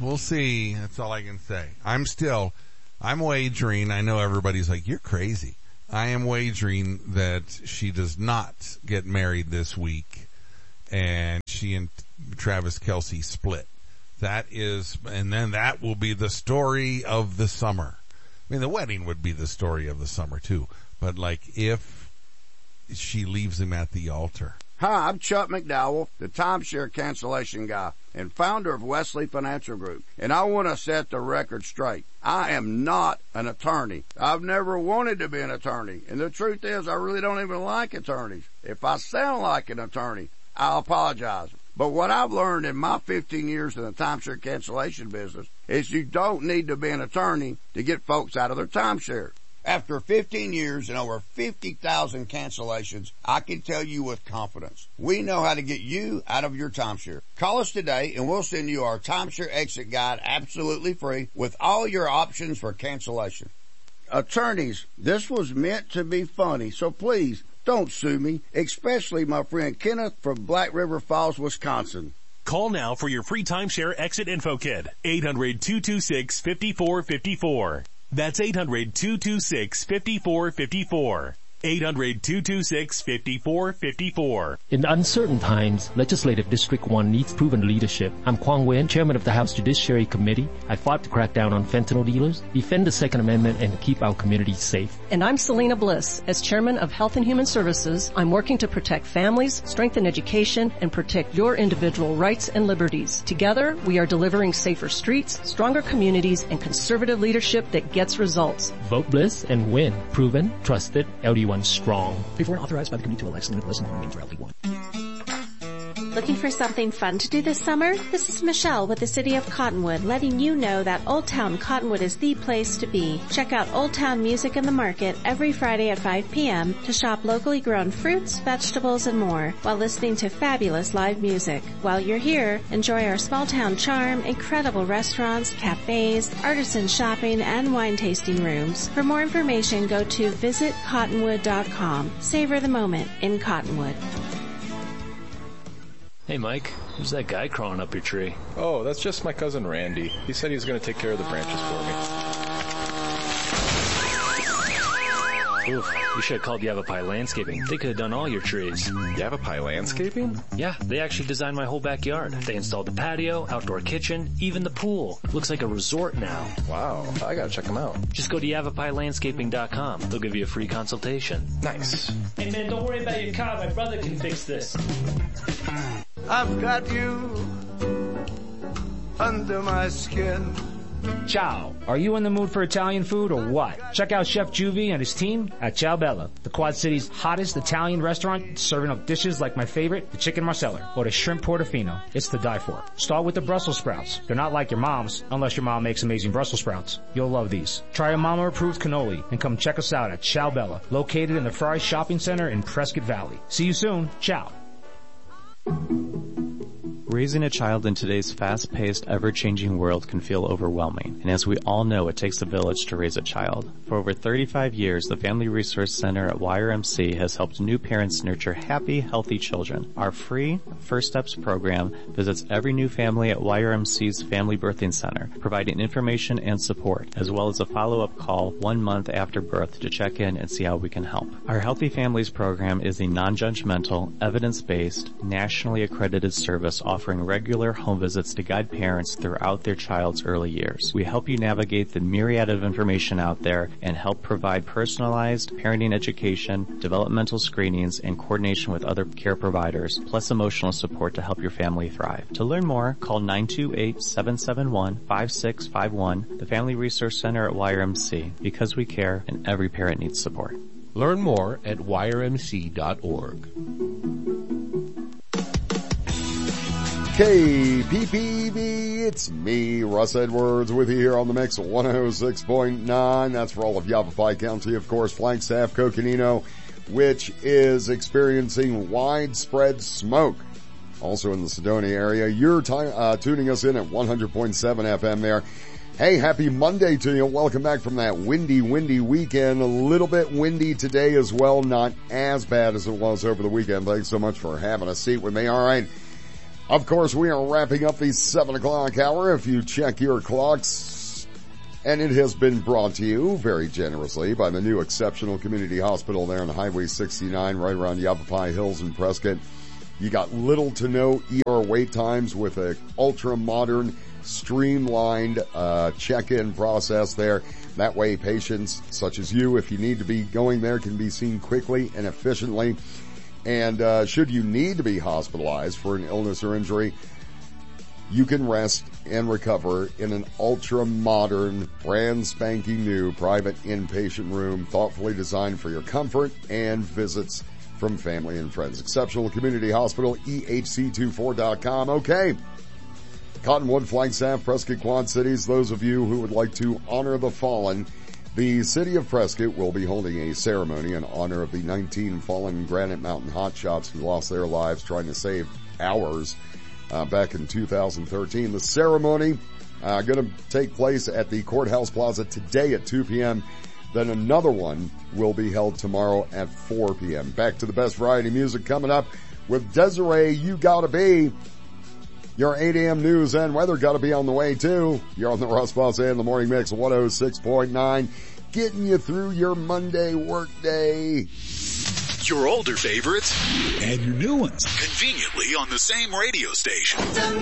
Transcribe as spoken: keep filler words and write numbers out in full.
we'll see. That's all I can say. I'm still, I'm wagering. I know everybody's like, you're crazy. I am wagering that she does not get married this week, and she and Travis Kelce split. That is, and then that will be the story of the summer. I mean, the wedding would be the story of the summer too, but like if she leaves him at the altar. Hi, I'm Chuck McDowell, the timeshare cancellation guy and founder of Wesley Financial Group, and I want to set the record straight. I am not an attorney. I've never wanted to be an attorney, and the truth is I really don't even like attorneys. If I sound like an attorney, I'll apologize. But what I've learned in my fifteen years in the timeshare cancellation business is you don't need to be an attorney to get folks out of their timeshare. After fifteen years and over fifty thousand cancellations, I can tell you with confidence, we know how to get you out of your timeshare. Call us today and we'll send you our timeshare exit guide absolutely free with all your options for cancellation. Attorneys, this was meant to be funny, so please don't sue me, especially my friend Kenneth from Black River Falls, Wisconsin. Call now for your free timeshare exit info kit. eight hundred, two two six, five four five four. That's eight hundred, two two six, five four five four. eight hundred, two two six, five four five four. In uncertain times, Legislative District one needs proven leadership. I'm Kwang Wen, Chairman of the House Judiciary Committee. I fought to crack down on fentanyl dealers, defend the Second Amendment, and keep our communities safe. And I'm Selena Bliss. As Chairman of Health and Human Services, I'm working to protect families, strengthen education, and protect your individual rights and liberties. Together, we are delivering safer streets, stronger communities, and conservative leadership that gets results. Vote Bliss and win. Proven, trusted, L D one strong. Before and authorized by the Committee to elect Selena Bliss and Horn for L D one. Looking for something fun to do this summer? This is Michelle with the City of Cottonwood, letting you know that Old Town Cottonwood is the place to be. Check out Old Town Music in the Market every Friday at five p.m. to shop locally grown fruits, vegetables, and more while listening to fabulous live music. While you're here, enjoy our small town charm, incredible restaurants, cafes, artisan shopping, and wine tasting rooms. For more information, go to visit cottonwood dot com. Savor the moment in Cottonwood. Hey Mike, who's that guy crawling up your tree? Oh, that's just my cousin Randy. He said he was going to take care of the branches for me. Oof, you should have called Yavapai Landscaping. They could have done all your trees. Yavapai Landscaping? Yeah, they actually designed my whole backyard. They installed the patio, outdoor kitchen, even the pool. Looks like a resort now. Wow, I gotta check them out. Just go to yavapai landscaping dot com. They'll give you a free consultation. Nice. Hey man, don't worry about your car. My brother can fix this. I've got you under my skin. Ciao. Are you in the mood for Italian food or what? Check out Chef Juvie and his team at Ciao Bella, the Quad City's hottest Italian restaurant, serving up dishes like my favorite, the chicken marsala, or the shrimp portofino. It's to die for. Start with the Brussels sprouts. They're not like your mom's, unless your mom makes amazing Brussels sprouts. You'll love these. Try a mama-approved cannoli and come check us out at Ciao Bella, located in the Fry Shopping Center in Prescott Valley. See you soon. Ciao. Raising a child in today's fast-paced, ever-changing world can feel overwhelming, and as we all know, it takes a village to raise a child. For over thirty-five years, the Family Resource Center at Y R M C has helped new parents nurture happy, healthy children. Our free First Steps program visits every new family at Y R M C's Family Birthing Center, providing information and support, as well as a follow-up call one month after birth to check in and see how we can help. Our Healthy Families program is a non-judgmental, evidence-based, nationally accredited service offering regular home visits to guide parents throughout their child's early years. We help you navigate the myriad of information out there and help provide personalized parenting education, developmental screenings, and coordination with other care providers, plus emotional support to help your family thrive. To learn more, call nine two eight, seven seven one, five six five one, the Family Resource Center at Y R M C, because we care and every parent needs support. Learn more at y r m c dot org. K P P B, it's me, Russ Edwards, with you here on the Mix one oh six point nine. That's for all of Yavapai County, of course, Flagstaff, Coconino, which is experiencing widespread smoke. Also in the Sedona area. You're t- uh, tuning us in at one hundred point seven F M there. Hey, happy Monday to you. Welcome back from that windy, windy weekend. A little bit windy today as well. Not as bad as it was over the weekend. Thanks so much for having a seat with me. All right. Of course, we are wrapping up the seven o'clock hour. If you check your clocks, and it has been brought to you very generously by the new Exceptional Community Hospital there on Highway sixty-nine, right around Yavapai Hills in Prescott. You got little to no E R wait times with a ultra modern, streamlined uh check-in process there. That way patients such as you, if you need to be going there, can be seen quickly and efficiently. And uh should you need to be hospitalized for an illness or injury, you can rest and recover in an ultra-modern, brand spanking new private inpatient room, thoughtfully designed for your comfort and visits from family and friends. Exceptional Community Hospital, E H C twenty-four dot com. Okay. Cottonwood, Flagstaff, Prescott, Quad Cities, those of you who would like to honor the fallen, the city of Prescott will be holding a ceremony in honor of the nineteen fallen Granite Mountain hotshots who lost their lives trying to save ours uh, back in two thousand thirteen. The ceremony uh, going to take place at the Courthouse Plaza today at two p.m. Then another one will be held tomorrow at four p.m. Back to the best variety music coming up with Desiree, You Gotta Be. Your eight a.m. news and weather gotta be on the way too. You're on the Russ Boss and the Morning Mix one oh six point nine, getting you through your Monday work day. Your older favorites and your new ones conveniently on the same radio station.